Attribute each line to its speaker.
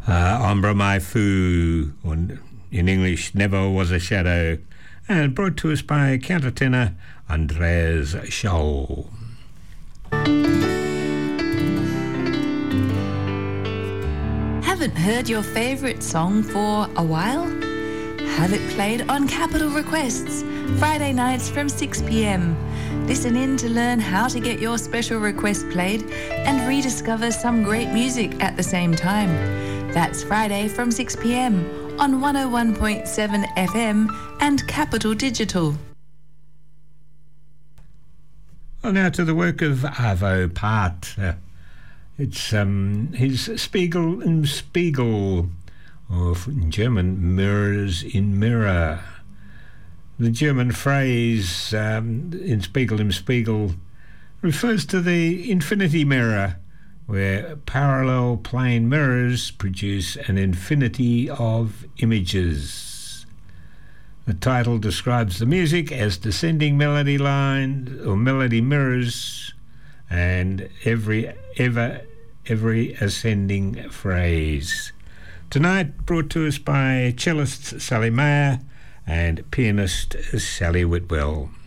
Speaker 1: Ombra Mai Fu, or in English, Never Was a Shadow, and brought to us by countertenor Andreas Scholl.
Speaker 2: Haven't heard your favourite song for a while? Have it played on Capital Requests, Friday nights from 6 p.m. Listen in to learn how to get your special request played and rediscover some great music at the same time. That's Friday from 6 p.m. on 101.7 FM and Capital Digital.
Speaker 1: Well, now to the work of Arvo Pärt. It's his Spiegel im Spiegel, or in German, Mirrors in Mirror. The German phrase in Spiegel im Spiegel refers to the infinity mirror, where parallel plane mirrors produce an infinity of images. The title describes the music as descending melody lines or melody mirrors and every ascending phrase. Tonight brought to us by cellist Sally Mayer and pianist Sally Whitwell.